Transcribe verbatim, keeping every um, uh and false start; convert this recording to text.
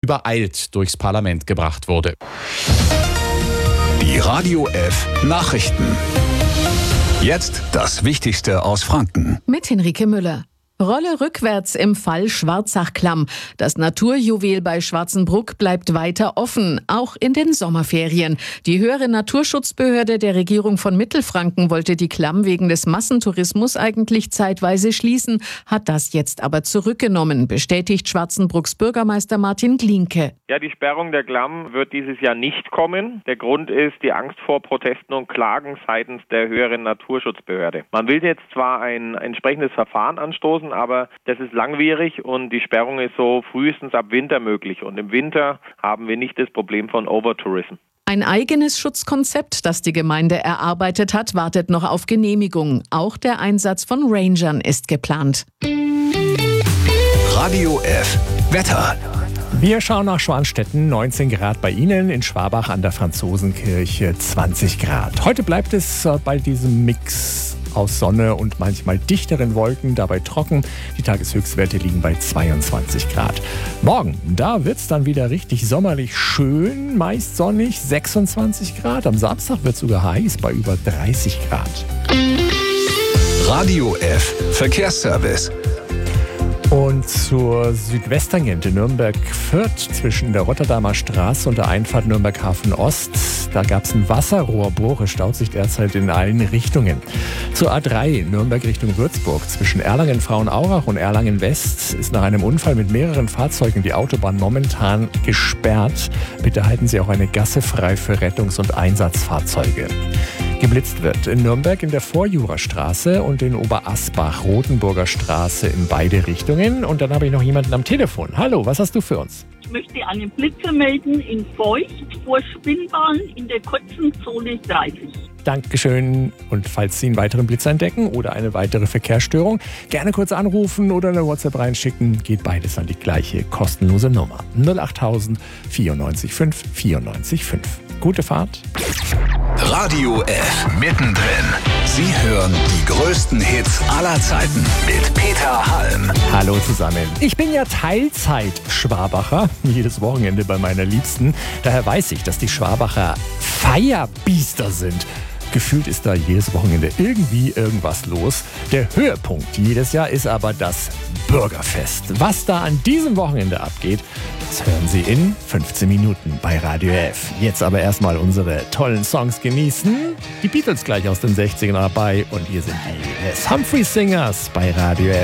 übereilt durchs Parlament gebracht wurde. Die Radio F Nachrichten. Jetzt das Wichtigste aus Franken. Mit Henrike Müller. Rolle rückwärts im Fall Schwarzach-Klamm. Das Naturjuwel bei Schwarzenbruck bleibt weiter offen, auch in den Sommerferien. Die höhere Naturschutzbehörde der Regierung von Mittelfranken wollte die Klamm wegen des Massentourismus eigentlich zeitweise schließen, hat das jetzt aber zurückgenommen, bestätigt Schwarzenbrucks Bürgermeister Martin Glinke. Ja, die Sperrung der Klamm wird dieses Jahr nicht kommen. Der Grund ist die Angst vor Protesten und Klagen seitens der höheren Naturschutzbehörde. Man will jetzt zwar ein entsprechendes Verfahren anstoßen, aber das ist langwierig und die Sperrung ist so frühestens ab Winter möglich. Und im Winter haben wir nicht das Problem von Overtourism. Ein eigenes Schutzkonzept, das die Gemeinde erarbeitet hat, wartet noch auf Genehmigung. Auch der Einsatz von Rangern ist geplant. Radio F Wetter. Wir schauen nach Schwanstetten, neunzehn Grad bei Ihnen, in Schwabach an der Franzosenkirche zwanzig Grad. Heute bleibt es bei diesem Mix aus Sonne und manchmal dichteren Wolken, dabei trocken. Die Tageshöchstwerte liegen bei zweiundzwanzig Grad. Morgen, da wird es dann wieder richtig sommerlich schön, meist sonnig, sechsundzwanzig Grad. Am Samstag wird es sogar heiß bei über dreißig Grad. Radio F Verkehrsservice. Und zur Südwesttangente Nürnberg-Fürth zwischen der Rotterdamer Straße und der Einfahrt Nürnberg-Hafen Ost. Da gab es einen Wasserrohrbruch. Es staut sich derzeit in allen Richtungen. Zur A drei Nürnberg Richtung Würzburg zwischen Erlangen-Frauenaurach und Erlangen-West ist nach einem Unfall mit mehreren Fahrzeugen die Autobahn momentan gesperrt. Bitte halten Sie auch eine Gasse frei für Rettungs- und Einsatzfahrzeuge. Geblitzt wird in Nürnberg in der Vorjurastraße und in Oberasbach-Rotenburger Straße in beide Richtungen. Und dann habe ich noch jemanden am Telefon. Hallo, was hast du für uns? Ich möchte einen Blitzer melden in Feucht vor Spinnbahn in der kurzen Zone dreißig. Dankeschön. Und falls Sie einen weiteren Blitz entdecken oder eine weitere Verkehrsstörung, gerne kurz anrufen oder eine WhatsApp reinschicken. Geht beides an die gleiche kostenlose Nummer. null achttausend vierundneunzig fünf vierundneunzig fünf. Gute Fahrt. Radio F mittendrin. Sie hören die größten Hits aller Zeiten mit Peter Halm. Hallo zusammen. Ich bin ja Teilzeit-Schwabacher, jedes Wochenende bei meiner Liebsten. Daher weiß ich, dass die Schwabacher Feierbiester sind. Gefühlt ist da jedes Wochenende irgendwie irgendwas los. Der Höhepunkt jedes Jahr ist aber das Bürgerfest. Was da an diesem Wochenende abgeht, das hören Sie in fünfzehn Minuten bei Radio F. Jetzt aber erstmal unsere tollen Songs genießen. Die Beatles gleich aus den sechzigern dabei und hier sind die Les Humphrey Singers bei Radio F.